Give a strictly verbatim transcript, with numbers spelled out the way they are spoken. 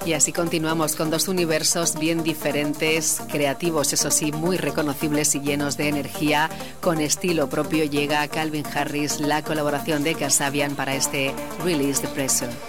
Y así continuamos con dos universos bien diferentes, creativos, eso sí, muy reconocibles y llenos de energía. Con estilo propio llega Calvin Harris, la colaboración de Kasabian para este Release the Pressure.